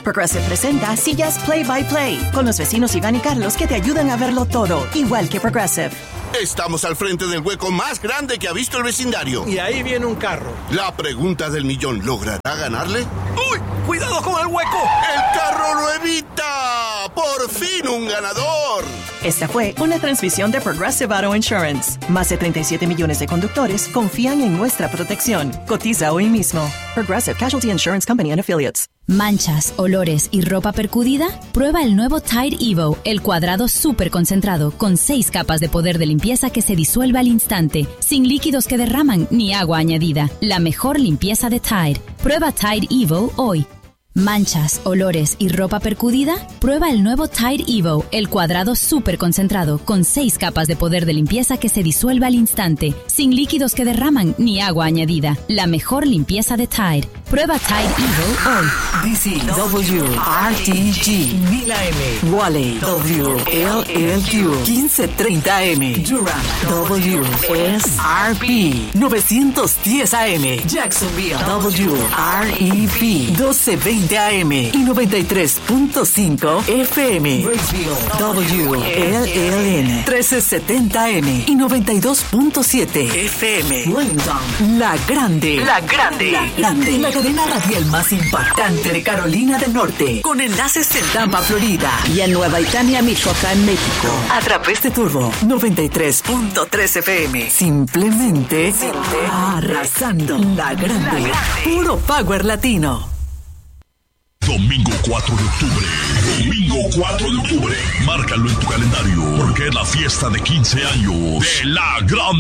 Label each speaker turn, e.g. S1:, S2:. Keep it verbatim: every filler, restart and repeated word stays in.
S1: Progressive presenta Sillas Play by Play con los vecinos Iván y Carlos que te ayudan a verlo todo, igual que Progressive.
S2: Estamos al frente del hueco más grande que ha visto el vecindario.
S3: Y ahí viene un carro.
S2: La pregunta del millón, ¿logrará ganarle?
S3: ¡Uy! ¡Cuidado con el hueco!
S2: ¡El carro lo evita! ¡Por fin un ganador!
S1: Esta fue una transmisión de Progressive Auto Insurance. Más de treinta y siete millones de conductores confían en nuestra protección. Cotiza hoy mismo. Progressive Casualty Insurance Company and Affiliates.
S4: ¿Manchas, olores y ropa percudida? Prueba el nuevo Tide Evo, el cuadrado súper concentrado, con seis capas de poder de limpieza que se disuelve al instante, sin líquidos que derraman ni agua añadida. La mejor limpieza de Tide. Prueba Tide Evo hoy. ¿Manchas, olores y ropa percudida? Prueba el nuevo Tide Evo, el cuadrado súper concentrado, con seis capas de poder de limpieza que se disuelve al instante, sin líquidos que derraman ni agua añadida. La mejor limpieza de Tide. Prueba Tide Evo hoy.
S5: D C W R T G mil A M, Wally W L L Q quince treinta M, Durham W S R P novecientos diez A M, Jacksonville W R E P doce veinte A M y noventa y tres punto cinco F M, Raceville W L L N trece setenta M y noventa y dos punto siete F M, Linton La Grande, La Grande, La Grande, la cadena radial más impactante de Carolina del Norte, con enlaces en Tampa, Florida, y en Nueva Italia, Michoacán, México, a través de Turbo noventa y tres punto tres F M. Simplemente, Simplemente arrasando. La Grande, La Grande, puro power latino.
S6: Domingo cuatro de octubre. Domingo cuatro de octubre. Márcalo en tu calendario, porque es la fiesta de quince años de La Grande.